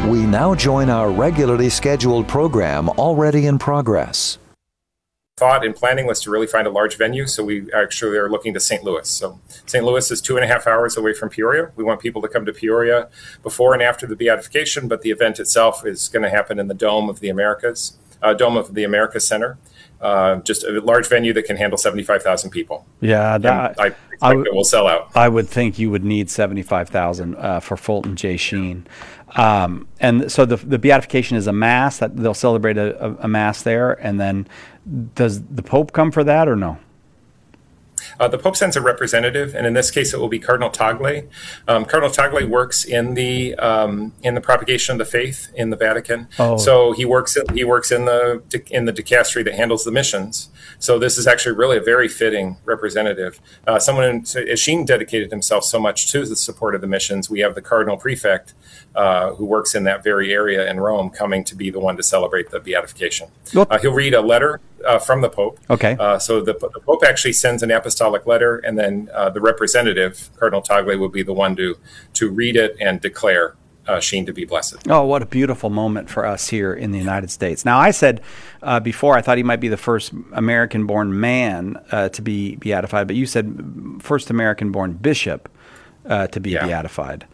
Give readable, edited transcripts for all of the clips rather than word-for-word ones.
We now join our regularly scheduled program already in progress. Thought and planning was to really find a large venue, so we actually are looking to St. Louis. So St. Louis is 2.5 hours away from Peoria. We want people to come to Peoria before and after the beatification, but the event itself is going to happen in the Dome of the Americas Center. Just a large venue that can handle 75,000 people. Yeah, I expect it will sell out. I would think you would need 75,000 for Fulton J. Sheen. And so the beatification is a mass that they'll celebrate a mass there, and then does the Pope come for that or no? The Pope sends a representative, and in this case, it will be Cardinal Tagle. Cardinal Tagle works in the propagation of the faith in the Vatican. Oh. So he works in the dicastery that handles the missions. So this is actually really a very fitting representative. As Sheen dedicated himself so much to the support of the missions, we have the Cardinal Prefect who works in that very area in Rome coming to be the one to celebrate the beatification. He'll read a letter from the Pope. Okay. So the Pope actually sends an apostolic letter, and then the representative, Cardinal Tagle, will be the one to read it and declare Sheen to be blessed. Oh, what a beautiful moment for us here in the United States. Now, I said before I thought he might be the first American-born man to be beatified, but you said first American-born bishop to be beatified.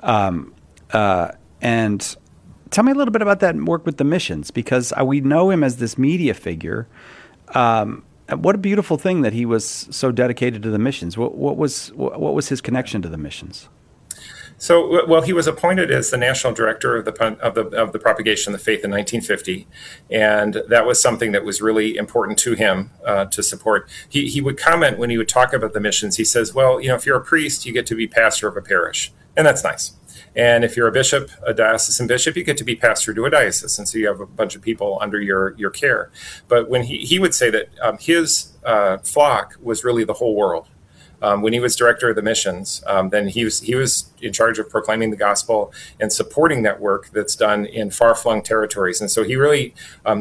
And tell me a little bit about that work with the missions, because we know him as this media figure. What a beautiful thing that he was so dedicated to the missions. What was his connection to the missions? So, well, he was appointed as the national director of the propagation of the faith in 1950, and that was something that was really important to him to support. He would comment when he would talk about the missions. He says, "Well, if you're a priest, you get to be pastor of a parish, and that's nice. And if you're a bishop, a diocesan bishop, you get to be pastor to a diocese, and so you have a bunch of people under your care." But when he would say that his flock was really the whole world. When he was director of the missions, then he was in charge of proclaiming the gospel and supporting that work that's done in far-flung territories. And so he really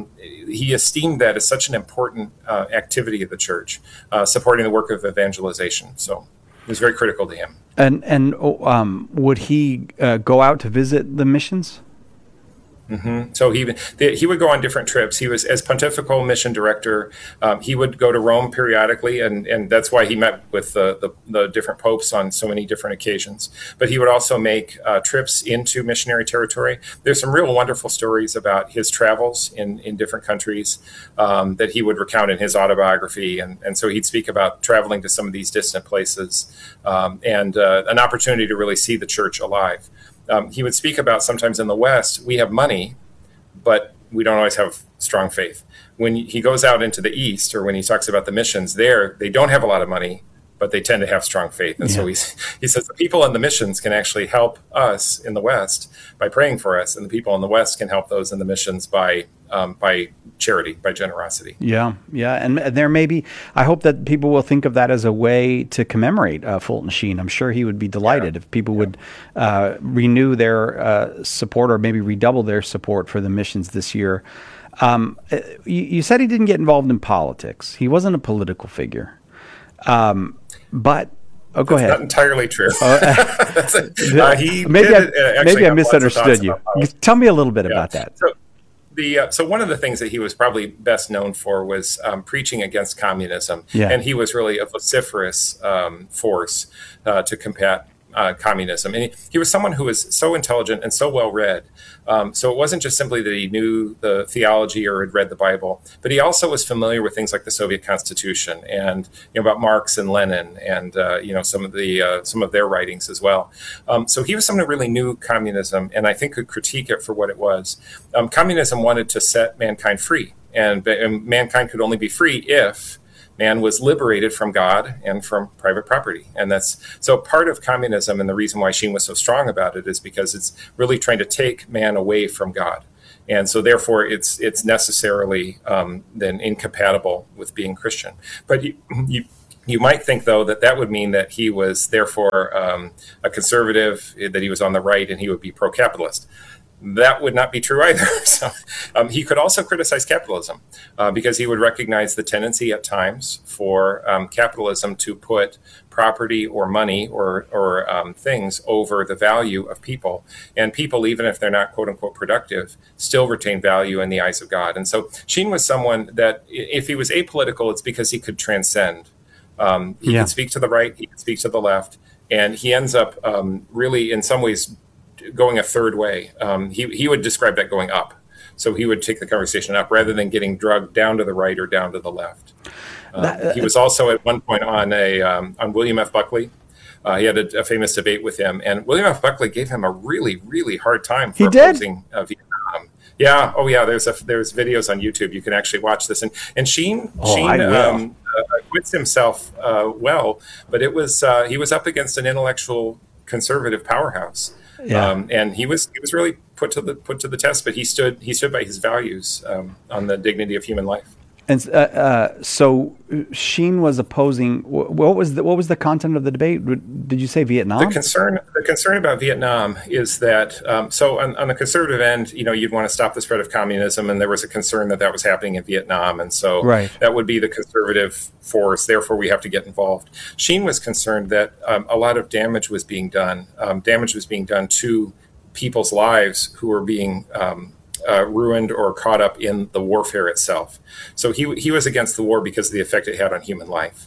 he esteemed that as such an important activity of the church, supporting the work of evangelization. So it was very critical to him. And would he go out to visit the missions? Mm-hmm. So he would go on different trips. He was, as pontifical mission director, he would go to Rome periodically, and that's why he met with the different popes on so many different occasions. But he would also make trips into missionary territory. There's some real wonderful stories about his travels in different countries that he would recount in his autobiography, and so he'd speak about traveling to some of these distant places and an opportunity to really see the church alive. He would speak about sometimes in the West, we have money, but we don't always have strong faith. When he goes out into the East, or when he talks about the missions there, they don't have a lot of money, but they tend to have strong faith. And so he says the people in the missions can actually help us in the West by praying for us, and the people in the West can help those in the missions by charity, by generosity. Yeah. And there may be, I hope that people will think of that as a way to commemorate Fulton Sheen. I'm sure he would be delighted if people would renew their support, or maybe redouble their support for the missions this year. You said he didn't get involved in politics. He wasn't a political figure. But go ahead. Not entirely true. Maybe I misunderstood you. Tell me a little bit about that. So one of the things that he was probably best known for was preaching against communism, and he was really a vociferous force to combat communism. And he was someone who was so intelligent and so well read. So it wasn't just simply that he knew the theology or had read the Bible, but he also was familiar with things like the Soviet Constitution and about Marx and Lenin and some of their writings as well. So he was someone who really knew communism, and I think could critique it for what it was. Communism wanted to set mankind free, and mankind could only be free if man was liberated from God and from private property. And that's so part of communism, and the reason why Sheen was so strong about it is because it's really trying to take man away from God. And so therefore it's necessarily then incompatible with being Christian. But you might think, though, that would mean that he was therefore a conservative, that he was on the right, and he would be pro-capitalist. That would not be true either. So he could also criticize capitalism because he would recognize the tendency at times for capitalism to put property or money or things over the value of people. And people, even if they're not quote unquote productive, still retain value in the eyes of God. And so Sheen was someone that, if he was apolitical, it's because he could transcend. He could speak to the right, he could speak to the left, and he ends up really, in some ways, going a third way. He would describe that going up. So he would take the conversation up rather than getting drugged down to the right or down to the left. He was also at one point on William F. Buckley. He had a famous debate with him, and William F. Buckley gave him a really, really hard time for opposing Vietnam. Yeah. Oh, yeah. There's videos on YouTube. You can actually watch this. And Sheen acquits himself well, but it was he was up against an intellectual conservative powerhouse. Yeah. And he was really put to the test, but he stood by his values on the dignity of human life. And so Sheen was opposing. What was the content of the debate? Did you say Vietnam? The concern about Vietnam is that so on the conservative end, you'd want to stop the spread of communism, and there was a concern that was happening in Vietnam, and so that would be the conservative force. Therefore, we have to get involved. Sheen was concerned that a lot of damage was being done. Damage was being done to people's lives who were being ruined or caught up in the warfare itself. So he was against the war because of the effect it had on human life.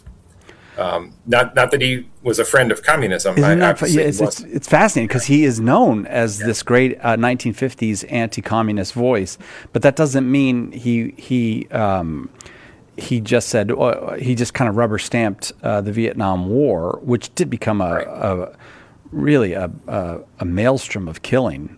Not that he was a friend of communism. It's fascinating because he is known as this great 1950s anti-communist voice, but that doesn't mean he just said he just kind of rubber stamped the Vietnam War, which did become a maelstrom of killing.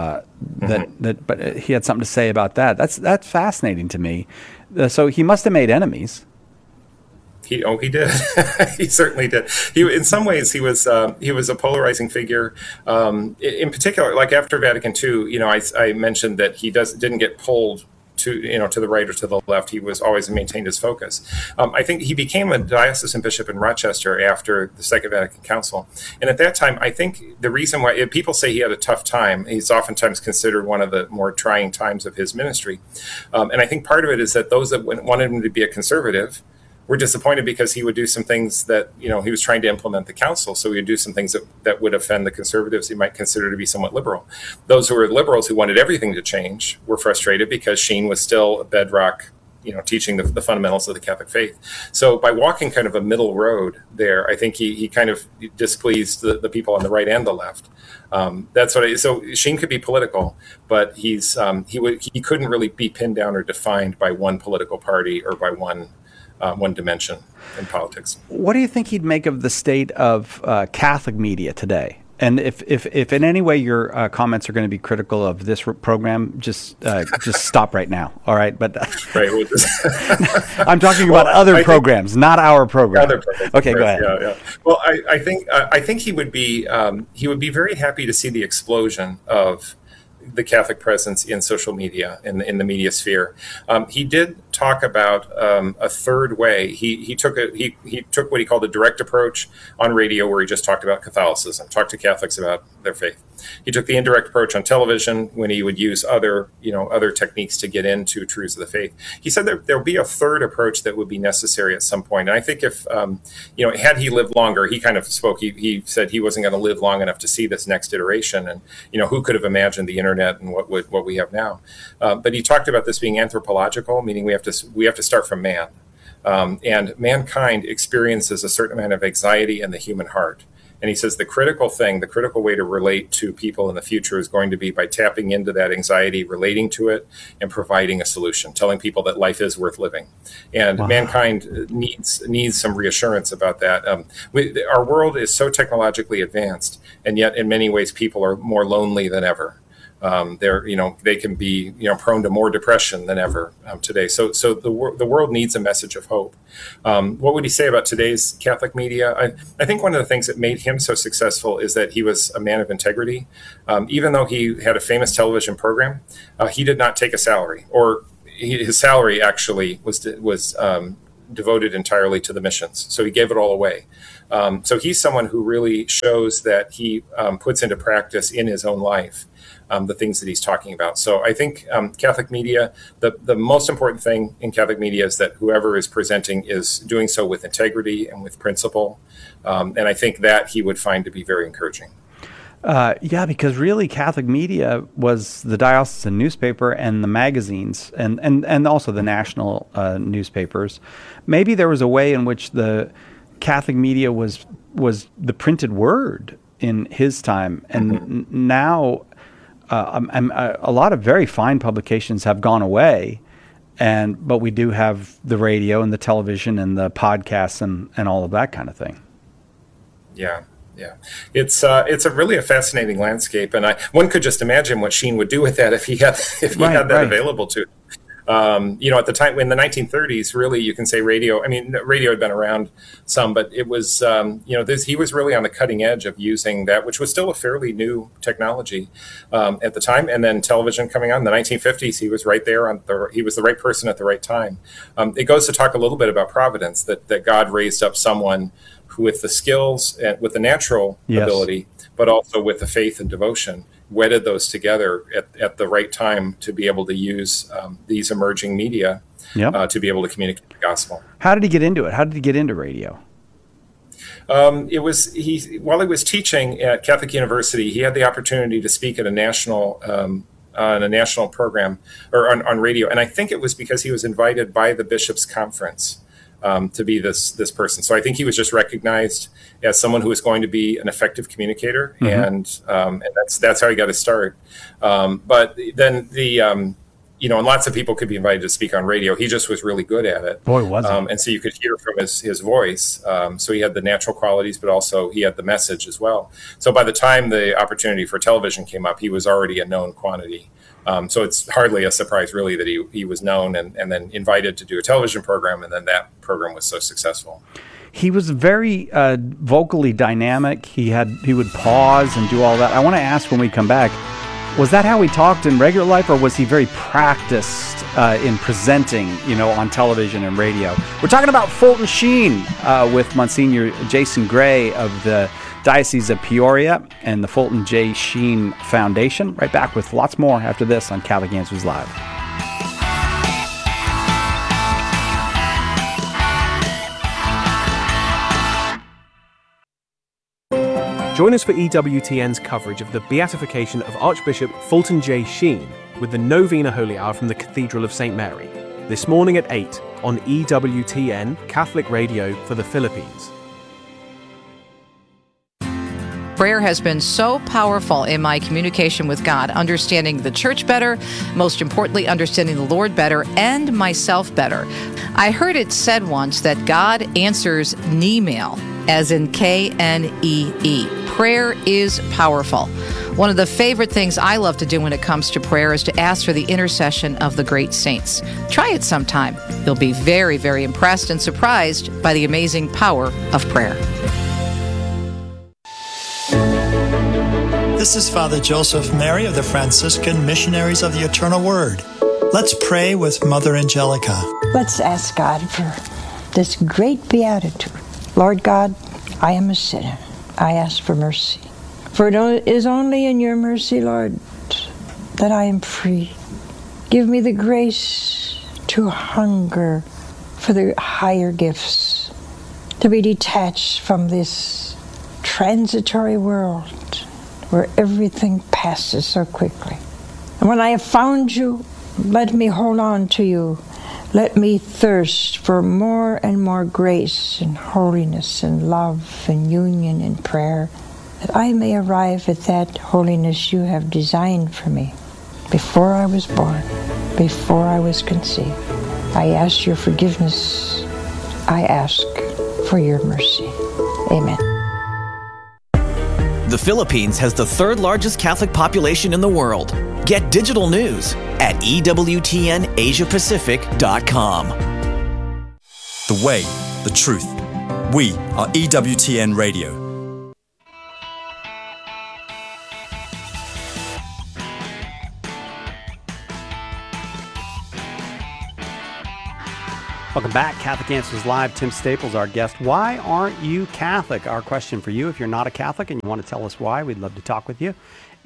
But he had something to say about that. That's fascinating to me. So he must have made enemies. He did. He certainly did. In some ways, he was a polarizing figure. In particular, like after Vatican II, I mentioned that he didn't get pulled to the right or to the left. He was always maintained his focus. I think he became a diocesan bishop in Rochester after the Second Vatican Council. And at that time, I think the reason why people say he had a tough time, he's oftentimes considered one of the more trying times of his ministry. And I think part of it is that those that wanted him to be a conservative were disappointed because he would do some things that, he was trying to implement the council. So he would do some things that would offend the conservatives he might consider to be somewhat liberal. Those who were liberals who wanted everything to change were frustrated because Sheen was still a bedrock, teaching the fundamentals of the Catholic faith. So by walking kind of a middle road there, I think he kind of displeased the people on the right and the left. So Sheen could be political, but he couldn't really be pinned down or defined by one political party or by one dimension in politics. What do you think he'd make of the state of Catholic media today? And if in any way your comments are going to be critical of this program, just stop right now. All right, but I'm talking about other programs, not our program. Other programs, okay, go ahead. Yeah. Well, I think he would be very happy to see the explosion of the Catholic presence in social media, in the media sphere. He did talk about a third way. He took what he called a direct approach on radio, where he just talked about Catholicism, talked to Catholics about their faith. He took the indirect approach on television when he would use other techniques to get into truths of the faith. He said that there'll be a third approach that would be necessary at some point. And I think if had he lived longer, he kind of spoke. He said he wasn't going to live long enough to see this next iteration. And who could have imagined the internet and what we have now? But he talked about this being anthropological, meaning we have to start from man. And mankind experiences a certain amount of anxiety in the human heart. And he says the critical way to relate to people in the future is going to be by tapping into that anxiety, relating to it, and providing a solution, telling people that life is worth living. And mankind needs some reassurance about that. Our world is so technologically advanced, and yet in many ways people are more lonely than ever. They can be prone to more depression than ever today. So the world needs a message of hope. What would he say about today's Catholic media? I think one of the things that made him so successful is that he was a man of integrity. Even though he had a famous television program, he did not take a salary, or his salary actually was devoted entirely to the missions. So he gave it all away. So he's someone who really shows that he puts into practice in his own life the things that he's talking about. So I think Catholic media, the most important thing in Catholic media is that whoever is presenting is doing so with integrity and with principle. And I think that he would find to be very encouraging. Yeah, because really Catholic media was the diocesan newspaper and the magazines and also the national newspapers. Maybe there was a way in which the Catholic media was the printed word in his time. And now a lot of very fine publications have gone away, but we do have the radio and the television and the podcasts and all of that kind of thing. Yeah. Yeah, it's a really fascinating landscape, and one could just imagine what Sheen would do with that if he had that available to him. At the time in the 1930s, really, you can say radio. I mean, radio had been around some, but it was he was really on the cutting edge of using that, which was still a fairly new technology at the time. And then television coming on in the 1950s, he was right there he was the right person at the right time. It goes to talk a little bit about providence, that God raised up someone who, with the skills and with the natural ability, but also with the faith and devotion, wedded those together at the right time to be able to use these emerging media to be able to communicate the gospel. How did he get into it? How did he get into radio? While he was teaching at Catholic University, he had the opportunity to speak at a national on a national program or on radio, and I think it was because he was invited by the Bishops' Conference to be this person. So I think he was just recognized as someone who was going to be an effective communicator, and that's how he got his start. But then and lots of people could be invited to speak on radio. He just was really good at it. Boy, was he. And so you could hear from his voice. So he had the natural qualities, but also he had the message as well. So by the time the opportunity for television came up, he was already a known quantity. So it's hardly a surprise, really, that he was known and then invited to do a television program, and then that program was so successful. He was very vocally dynamic. He would pause and do all that. I want to ask when we come back, was that how he talked in regular life, or was he very practiced in presenting, on television and radio? We're talking about Fulton Sheen with Monsignor Jason Gray of the Diocese of Peoria and the Fulton J. Sheen Foundation. Right back with lots more after this on Catholic Answers Live. Join us for EWTN's coverage of the beatification of Archbishop Fulton J. Sheen with the Novena Holy Hour from the Cathedral of St. Mary, this morning at 8 on EWTN, Catholic Radio for the Philippines. Prayer has been so powerful in my communication with God, understanding the church better, most importantly, understanding the Lord better, and myself better. I heard it said once that God answers Knee-mail, as in Knee. Prayer is powerful. One of the favorite things I love to do when it comes to prayer is to ask for the intercession of the great saints. Try it sometime. You'll be very, very impressed and surprised by the amazing power of prayer. This is Father Joseph Mary of the Franciscan Missionaries of the Eternal Word. Let's pray with Mother Angelica. Let's ask God for this great beatitude. Lord God, I am a sinner. I ask for mercy. For it is only in your mercy, Lord, that I am free. Give me the grace to hunger for the higher gifts, to be detached from this transitory world where everything passes so quickly. And when I have found you, let me hold on to you. Let me thirst for more and more grace and holiness and love and union and prayer, that I may arrive at that holiness you have designed for me before I was born, before I was conceived. I ask your forgiveness. I ask for your mercy. Amen. The Philippines has the third largest Catholic population in the world. Get digital news at EWTNAsiaPacific.com. The way, the truth. We are EWTN Radio. Welcome back. Catholic Answers Live. Tim Staples, our guest. Why aren't you Catholic? Our question for you. If you're not a Catholic and you want to tell us why, we'd love to talk with you.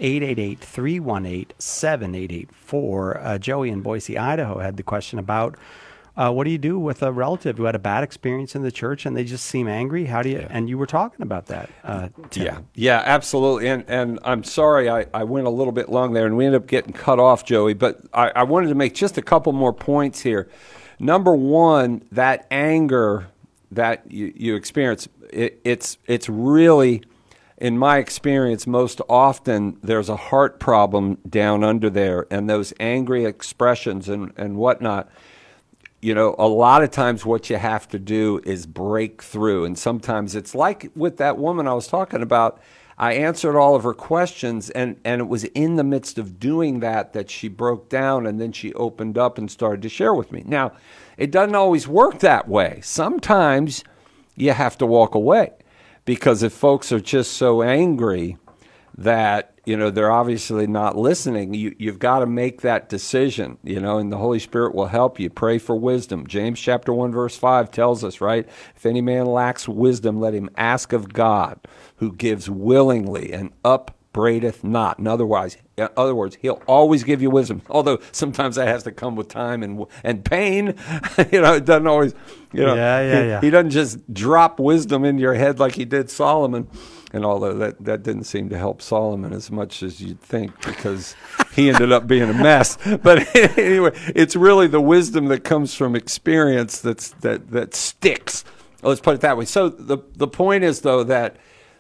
888-318-7884. Joey in Boise, Idaho had the question about what do you do with a relative who had a bad experience in the church and they just seem angry? How do you? And you were talking about that. Tim. Yeah, absolutely. And I'm sorry I went a little bit long there and we ended up getting cut off, Joey. But I wanted to make just a couple more points here. Number one, that anger that you experience, it's really, in my experience, most often there's a heart problem down under there, and those angry expressions and whatnot, a lot of times what you have to do is break through. And sometimes it's like with that woman I was talking about. I answered all of her questions, and it was in the midst of doing that she broke down, and then she opened up and started to share with me. Now, it doesn't always work that way. Sometimes you have to walk away, because if folks are just so angry that, they're obviously not listening, you've got to make that decision, and the Holy Spirit will help you. Pray for wisdom. James chapter 1, verse 5 tells us, right? If any man lacks wisdom, let him ask of God, who gives willingly and upbraideth not. In other words, he'll always give you wisdom, although sometimes that has to come with time and pain. It doesn't always, He doesn't just drop wisdom into your head like he did Solomon. And although that didn't seem to help Solomon as much as you'd think, because he ended up being a mess. But anyway, it's really the wisdom that comes from experience that sticks. Let's put it that way. So the point is, though, that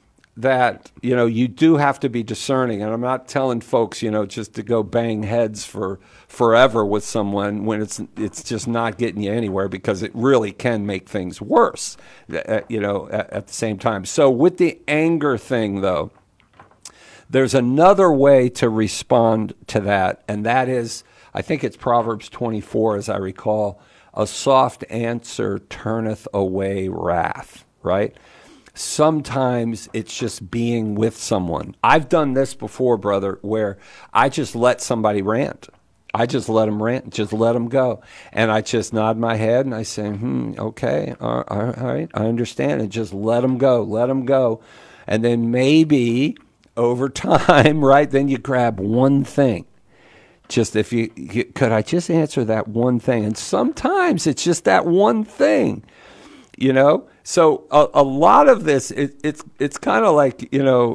you do have to be discerning, and I'm not telling folks just to go bang heads for forever with someone when it's just not getting you anywhere, because it really can make things worse at the same time. So with the anger thing, though, there's another way to respond to that, and that is, I think it's Proverbs 24, as I recall, a soft answer turneth away wrath, right? Sometimes it's just being with someone. I've done this before, brother, where I just let somebody rant. I just let them rant, just let them go. And I just nod my head and I say, okay, all right, I understand. And just let them go. And then maybe over time, right, then you grab one thing. Just if you could I just answer that one thing? And sometimes it's just that one thing, So a lot of this, it's kind of like,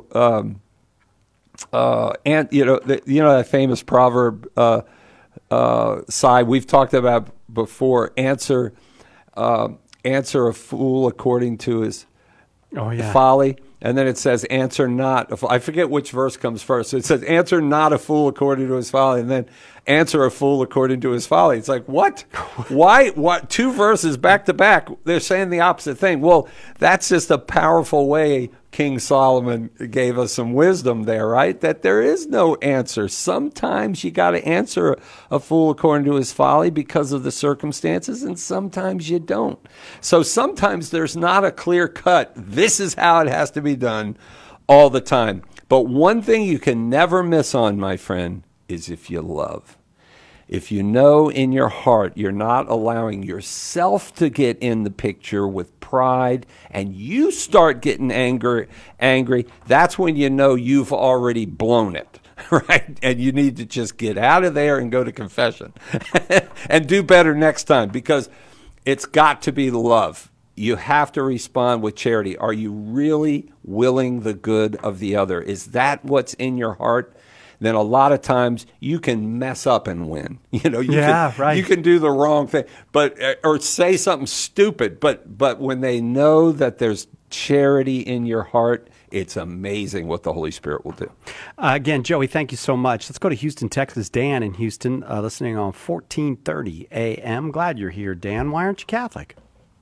that famous proverb, side we've talked about before, answer a fool according to his folly. And then it says, answer not. I forget which verse comes first. It says, answer not a fool according to his folly. And then answer a fool according to his folly. It's like, what? Why? What? Two verses back to back. They're saying the opposite thing. Well, that's just a powerful way King Solomon gave us some wisdom there, right? That there is no answer. Sometimes you got to answer a fool according to his folly because of the circumstances, and sometimes you don't. So sometimes there's not a clear cut, this is how it has to be done all the time. But one thing you can never miss on, my friend, is if you love. If you know in your heart you're not allowing yourself to get in the picture with pride and you start getting angry, that's when you know you've already blown it, right? And you need to just get out of there and go to confession and do better next time, because it's got to be love. You have to respond with charity. Are you really willing the good of the other? Is that what's in your heart? Then a lot of times you can mess up and win. You can do the wrong thing, or say something stupid. But when they know that there's charity in your heart, it's amazing what the Holy Spirit will do. Again, Joey, thank you so much. Let's go to Houston, Texas. Dan in Houston, listening on 1430 AM. Glad you're here, Dan. Why aren't you Catholic?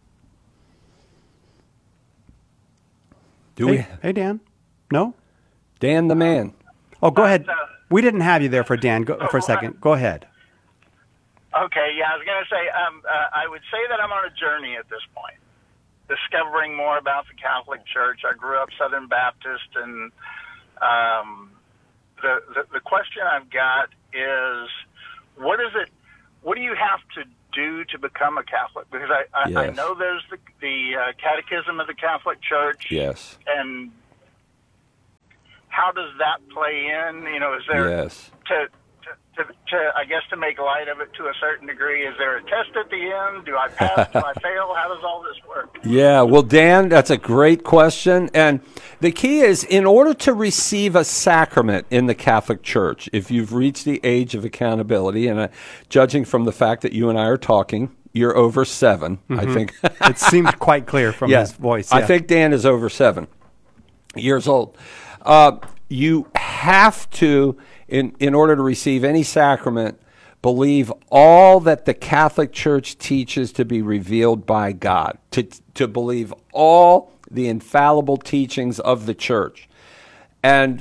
Hey, Dan. No? Dan the man. Oh, go ahead. We didn't have you there for Dan. For a second. Go ahead. Okay, yeah, I was going to say, I would say that I'm on a journey at this point, discovering more about the Catholic Church. I grew up Southern Baptist, and the question I've got is, what do you have to do to become a Catholic? Because I Yes. know there's the Catechism of the Catholic Church. Yes. And how does that play in? You know, is there Yes. to I guess to make light of it to a certain degree? Is there a test at the end? Do I pass? Do I fail? How does all this work? Yeah, well, Dan, that's a great question. And the key is, in order to receive a sacrament in the Catholic Church, if you've reached the age of accountability, and judging from the fact that you and I are talking, you're over 7, I think. It seemed quite clear from his voice. I think Dan is over 7 years old. You have to, in order to receive any sacrament, believe all that the Catholic Church teaches to be revealed by God, to believe all the infallible teachings of the Church. And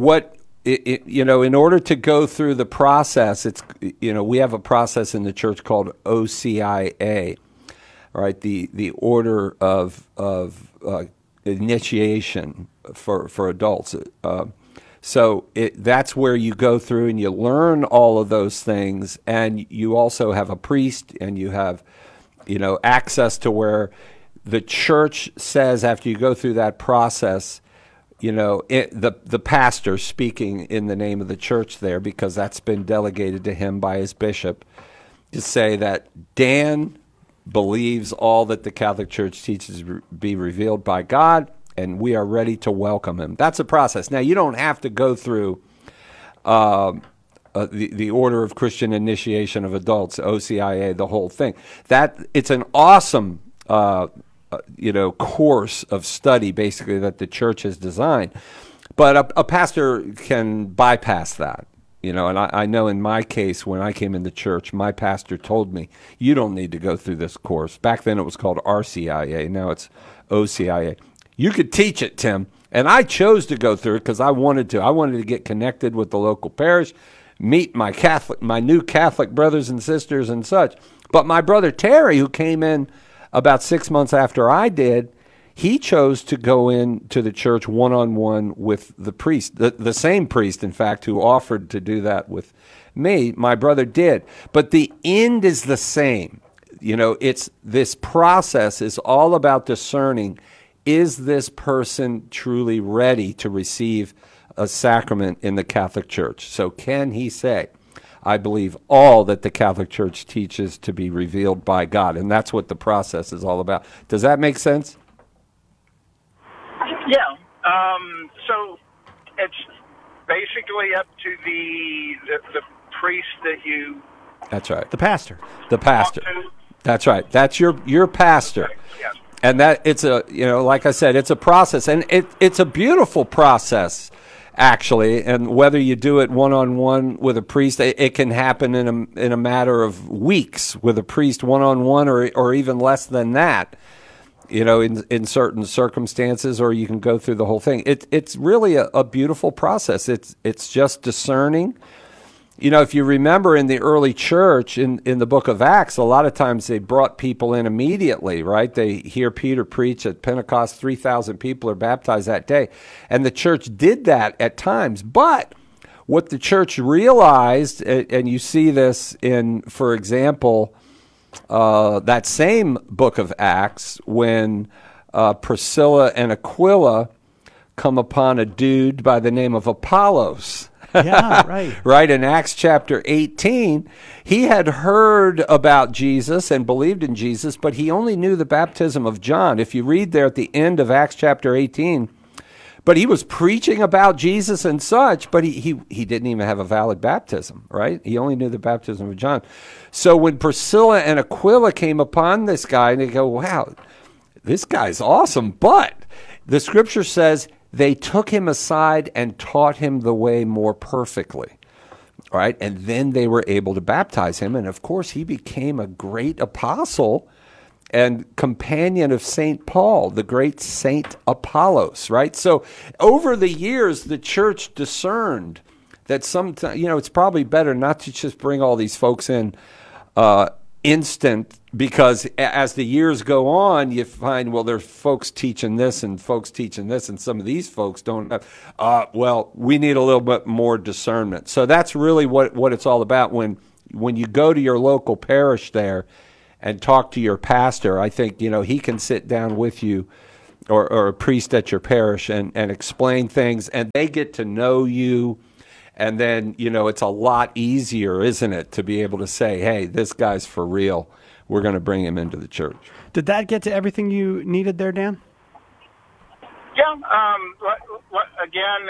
in order to go through the process, we have a process in the Church called OCIA, right? The order of initiation for adults. So that's where you go through and you learn all of those things, and you also have a priest, and you have, access to where the Church says after you go through that process, the pastor speaking in the name of the Church there, because that's been delegated to him by his bishop, to say that Dan believes all that the Catholic Church teaches be revealed by God, and we are ready to welcome him. That's a process. Now, you don't have to go through the Order of Christian Initiation of Adults, OCIA, the whole thing. It's an awesome course of study, basically, that the Church has designed. But a pastor can bypass that. And I know in my case, when I came into church, my pastor told me, you don't need to go through this course. Back then it was called RCIA. Now it's OCIA. You could teach it, Tim. And I chose to go through it because I wanted to. I wanted to get connected with the local parish, meet my new Catholic brothers and sisters and such. But my brother Terry, who came in about 6 months after I did, he chose to go into the church one-on-one with the priest, the same priest, in fact, who offered to do that with me. My brother did. But the end is the same. This process is all about discerning, is this person truly ready to receive a sacrament in the Catholic Church? So can he say, I believe all that the Catholic Church teaches to be revealed by God? And that's what the process is all about. Does that make sense? Yeah. So it's basically up to the priest that you... That's right. The pastor. The pastor. That's right. That's your pastor. Yes. And that it's like I said, it's a process, and it's a beautiful process, actually. And whether you do it one-on-one with a priest, it can happen in a matter of weeks with a priest one-on-one, or even less than that. In certain circumstances, or you can go through the whole thing. It's really a beautiful process. It's just discerning. If you remember in the early church, in the book of Acts, a lot of times they brought people in immediately, right? They hear Peter preach at Pentecost, 3,000 people are baptized that day. And the church did that at times. But what the church realized, and you see this in, for example, that same book of Acts, when Priscilla and Aquila come upon a dude by the name of Apollos. Yeah, right. Right, in Acts chapter 18, he had heard about Jesus and believed in Jesus, but he only knew the baptism of John. If you read there at the end of Acts chapter 18, but he was preaching about Jesus and such, but he didn't even have a valid baptism, right? He only knew the baptism of John. So when Priscilla and Aquila came upon this guy, and they go, wow, this guy's awesome. But the scripture says they took him aside and taught him the way more perfectly, right? And then they were able to baptize him. And of course, he became a great apostle and companion of St. Paul, the great St. Apollos, right? So over the years, the church discerned that sometimes, it's probably better not to just bring all these folks in instant, because as the years go on, you find, well, there's folks teaching this and folks teaching this, and some of these folks don't have, we need a little bit more discernment. So that's really what it's all about when when you go to your local parish there and talk to your pastor, I think, he can sit down with you or a priest at your parish and explain things, and they get to know you. And then, it's a lot easier, isn't it, to be able to say, hey, this guy's for real. We're going to bring him into the church. Did that get to everything you needed there, Dan? Yeah. Again,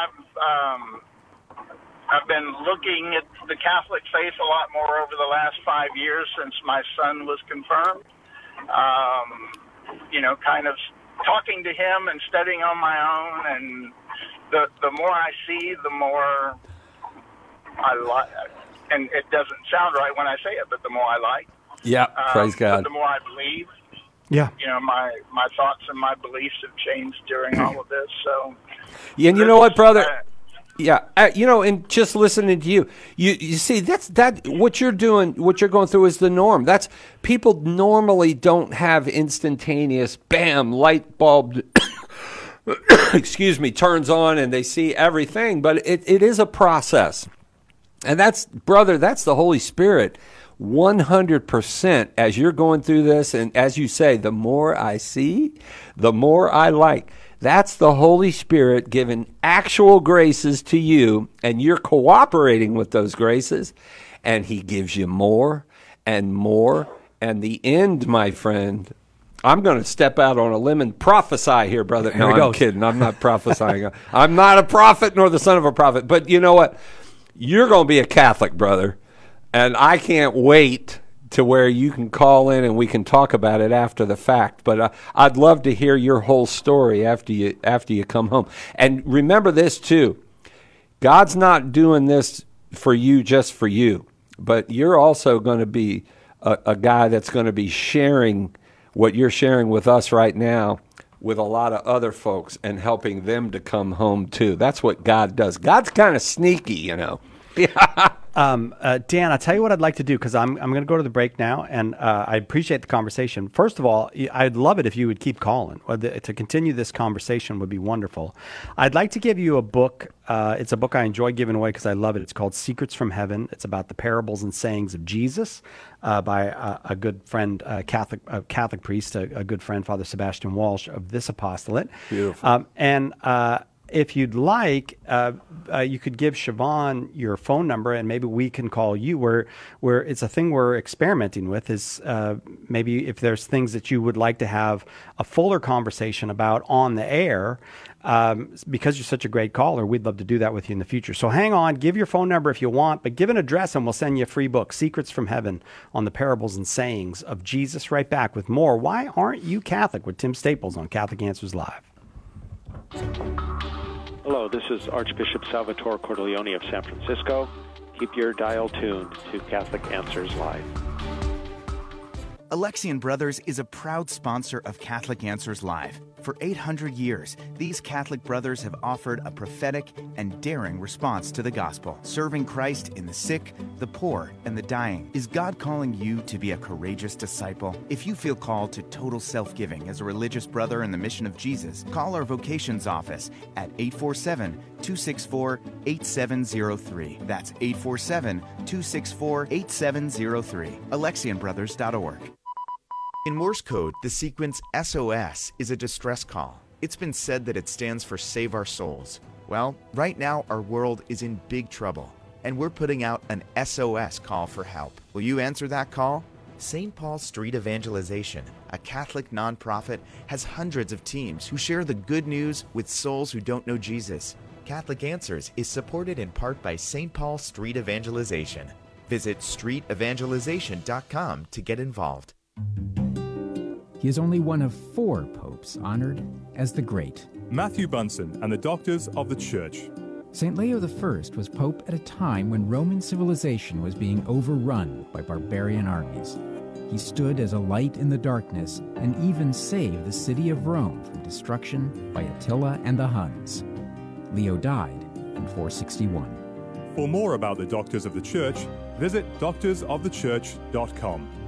I've been looking at the Catholic faith a lot more over the last 5 years since my son was confirmed. Kind of talking to him and studying on my own, and the more I see, the more I like. And it doesn't sound right when I say it, but the more I like. Yeah, praise God. The more I believe. Yeah. My thoughts and my beliefs have changed during all of this. So. And you know what, brother? And just listening to you see that what you're doing, what you're going through is the norm. That's people normally don't have instantaneous, bam, light bulb, turns on and they see everything. But it is a process. And that's the Holy Spirit 100% as you're going through this. And as you say, the more I see, the more I like. That's the Holy Spirit giving actual graces to you, and you're cooperating with those graces, and he gives you more and more. And the end, my friend, I'm going to step out on a limb and prophesy here, brother. No, I'm kidding. I'm not prophesying. I'm not a prophet nor the son of a prophet. But you know what? You're going to be a Catholic, brother, and I can't wait to where you can call in and we can talk about it after the fact. But I'd love to hear your whole story after you come home. And remember this too, God's not doing this for you just for you, but you're also going to be a guy that's going to be sharing what you're sharing with us right now with a lot of other folks and helping them to come home too. That's what God does. God's kind of sneaky, Yeah. Dan, I'll tell you what I'd like to do, because I'm going to go to the break now, and I appreciate the conversation. First of all, I'd love it if you would keep calling. To continue this conversation would be wonderful. I'd like to give you a book. It's a book I enjoy giving away because I love it. It's called Secrets from Heaven. It's about the parables and sayings of Jesus by a good friend, Catholic priest, a good friend, Father Sebastian Walsh of this apostolate. Beautiful. If you'd like, you could give Siobhan your phone number, and maybe we can call you. Where it's a thing we're experimenting with is maybe if there's things that you would like to have a fuller conversation about on the air, because you're such a great caller, we'd love to do that with you in the future. So hang on, give your phone number if you want, but give an address and we'll send you a free book, Secrets from Heaven, on the parables and sayings of Jesus. Right back with more Why Aren't You Catholic? With Tim Staples on Catholic Answers Live. Hello, this is Archbishop Salvatore Cordileone of San Francisco. Keep your dial tuned to Catholic Answers Live. Alexian Brothers is a proud sponsor of Catholic Answers Live. For 800 years, these Catholic brothers have offered a prophetic and daring response to the gospel, serving Christ in the sick, the poor, and the dying. Is God calling you to be a courageous disciple? If you feel called to total self-giving as a religious brother in the mission of Jesus, call our vocations office at 847-264-8703. That's 847-264-8703. AlexianBrothers.org. In Morse code, the sequence SOS is a distress call. It's been said that it stands for Save Our Souls. Well, right now our world is in big trouble, and we're putting out an SOS call for help. Will you answer that call? St. Paul Street Evangelization, a Catholic nonprofit, has hundreds of teams who share the good news with souls who don't know Jesus. Catholic Answers is supported in part by St. Paul Street Evangelization. Visit streetevangelization.com to get involved. He is only one of 4 popes honored as the Great. Matthew Bunsen and the Doctors of the Church. St. Leo I was pope at a time when Roman civilization was being overrun by barbarian armies. He stood as a light in the darkness and even saved the city of Rome from destruction by Attila and the Huns. Leo died in 461. For more about the Doctors of the Church, visit doctorsofthechurch.com.